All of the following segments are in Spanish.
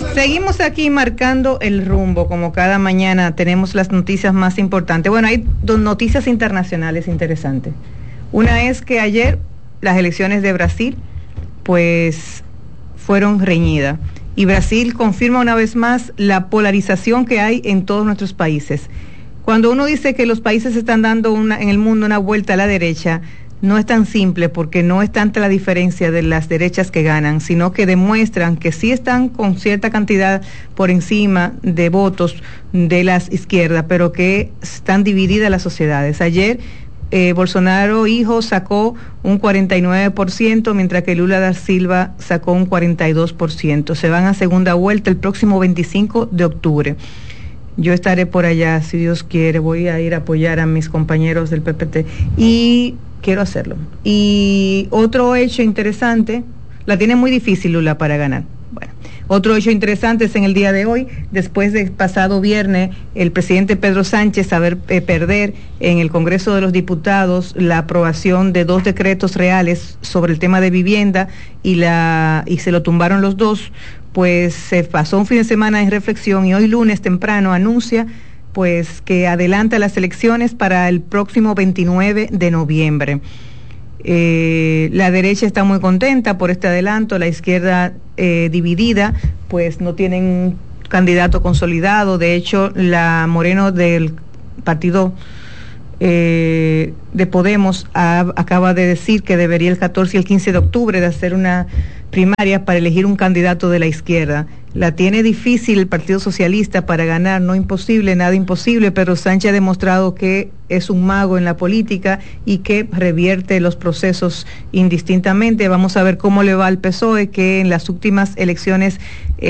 Seguimos aquí marcando el rumbo, como cada mañana tenemos las noticias más importantes. Bueno, hay dos noticias internacionales interesantes. Una es que ayer las elecciones de Brasil, pues, fueron reñidas. Y Brasil confirma una vez más la polarización que hay en todos nuestros países. Cuando uno dice que los países están dando en el mundo una vuelta a la derecha, no es tan simple, porque no es tanta la diferencia de las derechas que ganan, sino que demuestran que sí están con cierta cantidad por encima de votos de las izquierdas, pero que están divididas las sociedades. Ayer Bolsonaro hijo sacó un 49%, mientras que Lula da Silva sacó un 42%. Se van a segunda vuelta el próximo 25 de octubre. Yo estaré por allá, si Dios quiere. Voy a ir a apoyar a mis compañeros del PPT y quiero hacerlo. Y otro hecho interesante, la tiene muy difícil Lula para ganar. Bueno, otro hecho interesante es en el día de hoy, después del pasado viernes, el presidente Pedro Sánchez perder en el Congreso de los Diputados la aprobación de 2 decretos reales sobre el tema de vivienda y se lo tumbaron los dos. Pues se pasó un fin de semana en reflexión y hoy lunes temprano anuncia pues que adelanta las elecciones para el próximo 29 de noviembre. La derecha está muy contenta por este adelanto, la izquierda dividida, pues no tienen un candidato consolidado. De hecho, la Moreno del partido de Podemos acaba de decir que debería el 14 y el 15 de octubre de hacer una primaria para elegir un candidato de la izquierda. La tiene difícil el Partido Socialista para ganar, no imposible, nada imposible, pero Sánchez ha demostrado que es un mago en la política y que revierte los procesos indistintamente. Vamos a ver cómo le va al PSOE, que en las últimas elecciones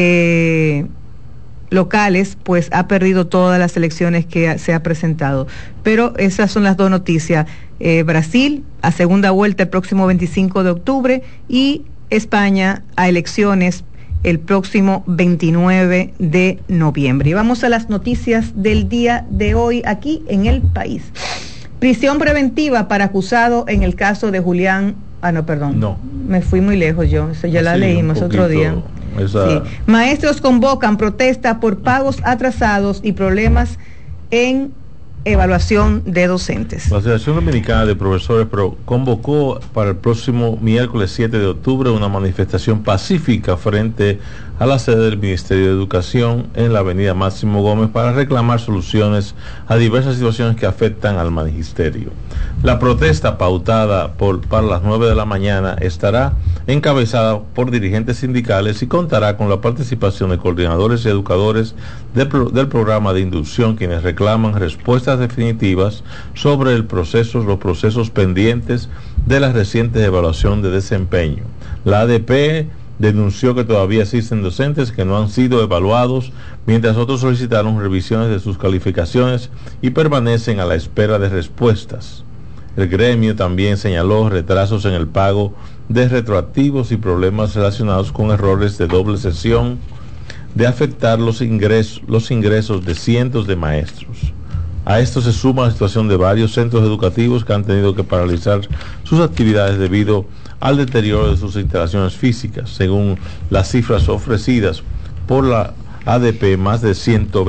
locales, pues ha perdido todas las elecciones que se ha presentado. Pero esas son las dos noticias. Brasil a segunda vuelta el próximo 25 de octubre y España a elecciones el próximo 29 de noviembre. Y vamos a las noticias del día de hoy aquí en El País. Prisión preventiva para acusado en el caso de Julián. No. Me fui muy lejos yo. Eso ya la leímos otro día. Sí. Maestros convocan protesta por pagos atrasados y problemas en evaluación de docentes. La Asociación Dominicana de Profesores convocó para el próximo miércoles 7 de octubre una manifestación pacífica frente a la sede del Ministerio de Educación en la avenida Máximo Gómez para reclamar soluciones a diversas situaciones que afectan al magisterio. La protesta pautada para las 9 de la mañana estará encabezada por dirigentes sindicales y contará con la participación de coordinadores y educadores del programa de inducción, quienes reclaman respuestas definitivas sobre los procesos pendientes de la reciente evaluación de desempeño. La ADP denunció que todavía existen docentes que no han sido evaluados, mientras otros solicitaron revisiones de sus calificaciones y permanecen a la espera de respuestas. El gremio también señaló retrasos en el pago de retroactivos y problemas relacionados con errores de doble sesión de afectar los ingresos de cientos de maestros. A esto se suma la situación de varios centros educativos que han tenido que paralizar sus actividades debido al deterioro de sus instalaciones físicas. Según las cifras ofrecidas por la ADP, más de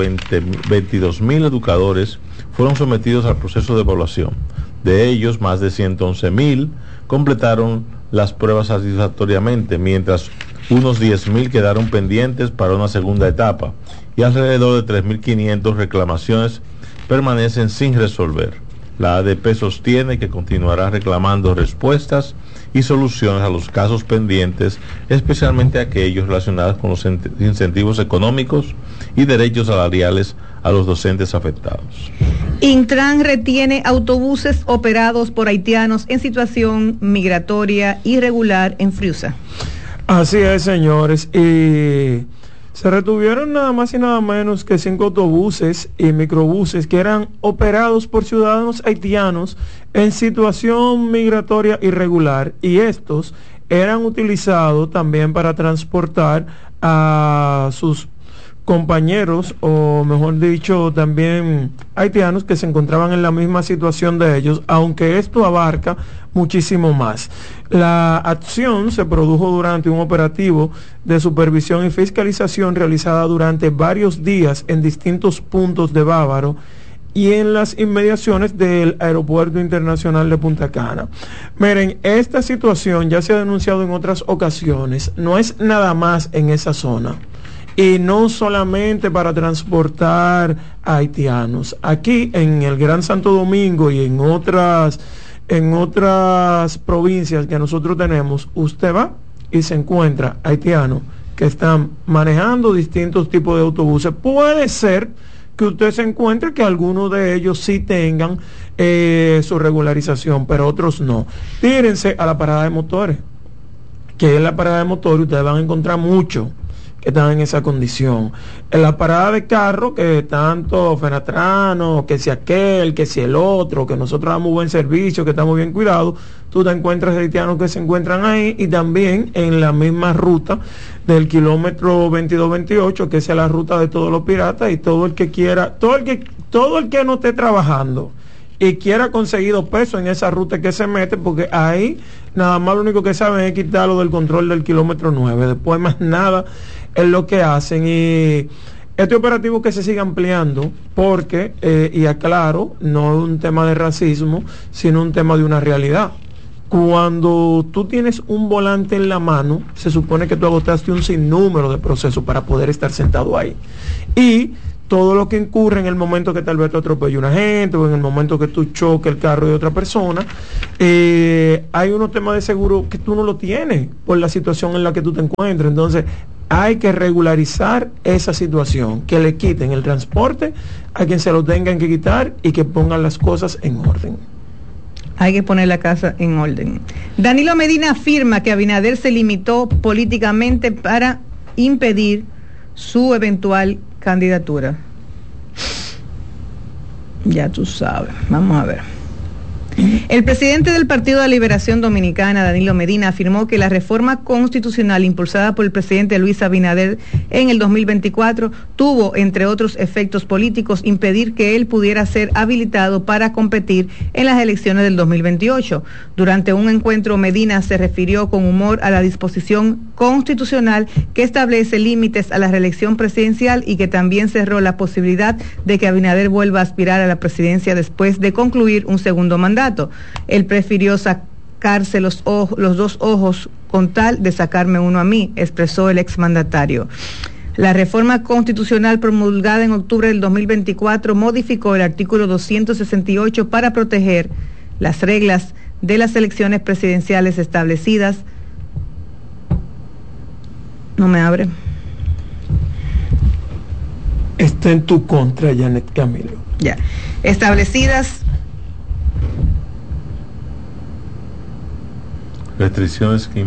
122.000 educadores fueron sometidos al proceso de evaluación. De ellos, más de 111.000 completaron las pruebas satisfactoriamente, mientras unos 10.000 quedaron pendientes para una segunda etapa y alrededor de 3.500 reclamaciones permanecen sin resolver. La ADP sostiene que continuará reclamando respuestas y soluciones a los casos pendientes, especialmente aquellos relacionados con los incentivos económicos y derechos salariales a los docentes afectados. Intran retiene autobuses operados por haitianos en situación migratoria irregular en Friusa. Así es, señores, y se retuvieron nada más y nada menos que 5 autobuses y microbuses que eran operados por ciudadanos haitianos en situación migratoria irregular, y estos eran utilizados también para transportar a sus compañeros, o mejor dicho, también haitianos que se encontraban en la misma situación de ellos, aunque esto abarca muchísimo más. La acción se produjo durante un operativo de supervisión y fiscalización realizada durante varios días en distintos puntos de Bávaro y en las inmediaciones del Aeropuerto Internacional de Punta Cana. Miren, esta situación ya se ha denunciado en otras ocasiones, no es nada más en esa zona. Y no solamente para transportar a haitianos. Aquí en el Gran Santo Domingo y en otras provincias que nosotros tenemos, usted va y se encuentra haitianos que están manejando distintos tipos de autobuses. Puede ser que usted se encuentre que algunos de ellos sí tengan su regularización, pero otros no. Tírense a la parada de motores, que es la parada de motores, ustedes van a encontrar muchos que están en esa condición. En la parada de carro, que tanto Fenatrano, que si aquel, que si el otro, que nosotros damos buen servicio, que estamos bien cuidados, tú te encuentras haitianos que se encuentran ahí, y también en la misma ruta del kilómetro 22-28, que es la ruta de todos los piratas, y todo el que quiera, todo el que no esté trabajando y quiera conseguir pesos en esa ruta que se mete, porque ahí nada más lo único que saben es quitarlo del control del kilómetro 9, después más nada es lo que hacen. Y este operativo que se sigue ampliando, porque, y aclaro, no es un tema de racismo, sino un tema de una realidad. Cuando tú tienes un volante en la mano, se supone que tú agotaste un sinnúmero de procesos para poder estar sentado ahí. Y todo lo que incurre en el momento que tal vez te atropelle una gente, o en el momento que tú choques el carro de otra persona, hay unos temas de seguro que tú no lo tienes por la situación en la que tú te encuentres. Entonces hay que regularizar esa situación, que le quiten el transporte a quien se lo tengan que quitar y que pongan las cosas en orden. Hay que poner la casa en orden. Danilo Medina afirma que Abinader se limitó políticamente para impedir su eventual candidatura. Ya tú sabes, vamos a ver. El presidente del Partido de Liberación Dominicana, Danilo Medina, afirmó que la reforma constitucional impulsada por el presidente Luis Abinader en el 2024 tuvo, entre otros efectos políticos, impedir que él pudiera ser habilitado para competir en las elecciones del 2028. Durante un encuentro, Medina se refirió con humor a la disposición constitucional que establece límites a la reelección presidencial y que también cerró la posibilidad de que Abinader vuelva a aspirar a la presidencia después de concluir un segundo mandato. Él prefirió sacarse los dos ojos con tal de sacarme uno a mí, expresó el exmandatario. La reforma constitucional promulgada en octubre del 2024 modificó el artículo 268 para proteger las reglas de las elecciones presidenciales establecidas. No me abre. Está en tu contra, Janet Camilo. Ya. Establecidas. Restricciones que...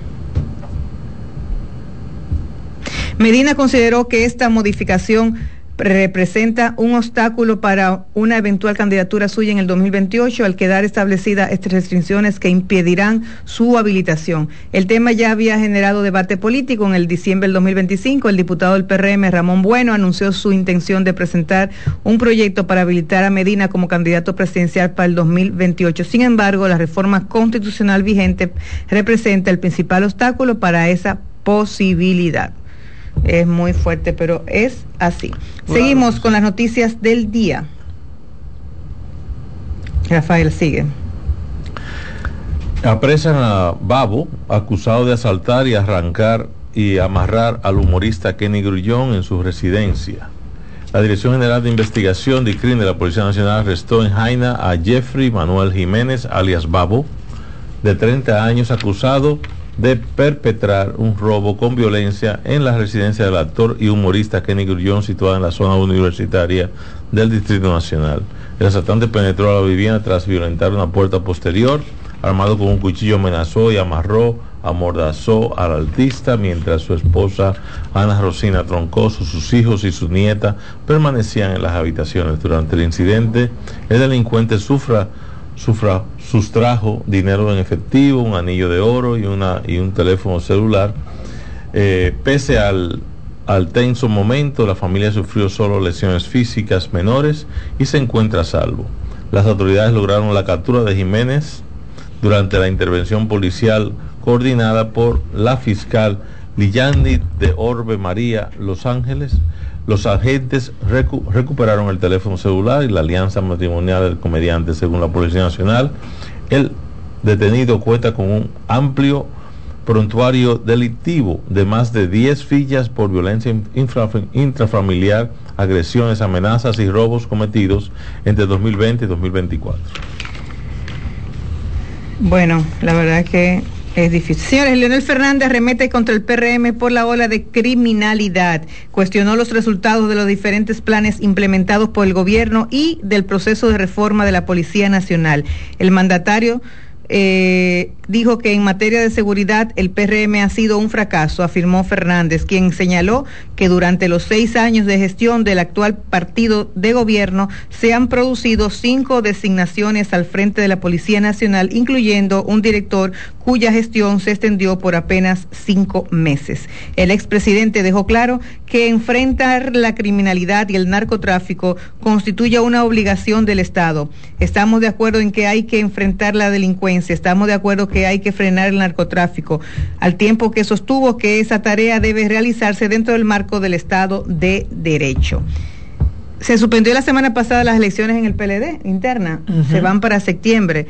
Medina consideró que esta modificación representa un obstáculo para una eventual candidatura suya en el 2028 al quedar establecidas estas restricciones que impedirán su habilitación. El tema ya había generado debate político. En el diciembre del 2025, el diputado del PRM, Ramón Bueno, anunció su intención de presentar un proyecto para habilitar a Medina como candidato presidencial para el 2028. Sin embargo, la reforma constitucional vigente representa el principal obstáculo para esa posibilidad. Es muy fuerte, pero es así. Claro. Seguimos con las noticias del día. Rafael, sigue. Apresan a Babo, acusado de asaltar y arrancar y amarrar al humorista Kenny Grullón en su residencia. La Dirección General de Investigación de Crimen de la Policía Nacional arrestó en Jaina a Jeffrey Manuel Jiménez, alias Babo, de 30 años, acusado de perpetrar un robo con violencia en la residencia del actor y humorista Kenny Grullón, situada en la zona universitaria del Distrito Nacional. El asaltante penetró a la vivienda tras violentar una puerta posterior, armado con un cuchillo amenazó y amordazó al artista, mientras su esposa Ana Rosina Troncoso, sus hijos y su nieta permanecían en las habitaciones. Durante el incidente, el delincuente sustrajo dinero en efectivo, un anillo de oro y un teléfono celular. Pese al al tenso momento, la familia sufrió solo lesiones físicas menores y se encuentra a salvo. Las autoridades lograron la captura de Jiménez durante la intervención policial coordinada por la fiscal Liyandi de Orbe María, Los Ángeles. Los agentes recuperaron el teléfono celular y la alianza matrimonial del comediante, según la Policía Nacional. El detenido cuenta con un amplio prontuario delictivo de más de 10 fichas por violencia intrafamiliar, agresiones, amenazas y robos cometidos entre 2020 y 2024. Bueno, la verdad que es difícil. Señores, Leonel Fernández arremete contra el PRM por la ola de criminalidad. Cuestionó los resultados de los diferentes planes implementados por el gobierno y del proceso de reforma de la Policía Nacional. El mandatario dijo que en materia de seguridad el PRM ha sido un fracaso, afirmó Fernández, quien señaló que durante los 6 años de gestión del actual partido de gobierno se han producido 5 designaciones al frente de la Policía Nacional, incluyendo un director cuya gestión se extendió por apenas 5 meses. El expresidente dejó claro que enfrentar la criminalidad y el narcotráfico constituye una obligación del Estado. Estamos de acuerdo en que hay que enfrentar la delincuencia, estamos de acuerdo que hay que frenar el narcotráfico, al tiempo que sostuvo que esa tarea debe realizarse dentro del marco del Estado de Derecho. Se suspendió la semana pasada las elecciones en el PLD interna, se van para septiembre.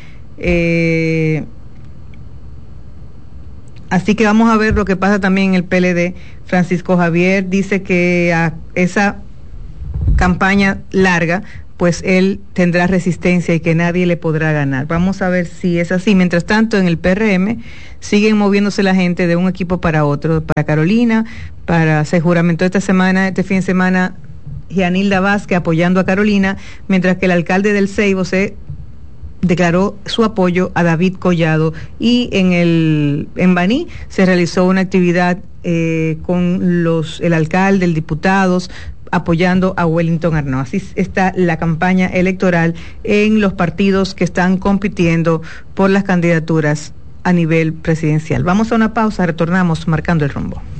Así que vamos a ver lo que pasa también en el PLD. Francisco Javier dice que a esa campaña larga, pues él tendrá resistencia y que nadie le podrá ganar. Vamos a ver si es así. Mientras tanto, en el PRM siguen moviéndose la gente de un equipo para otro. Para Carolina, se juramentó este fin de semana, Gianilda Vázquez apoyando a Carolina, mientras que el alcalde del Ceibo se declaró su apoyo a David Collado, y en Baní se realizó una actividad con el alcalde, el diputados, apoyando a Wellington Arnaud. Así está la campaña electoral en los partidos que están compitiendo por las candidaturas a nivel presidencial. Vamos a una pausa, retornamos marcando el rumbo.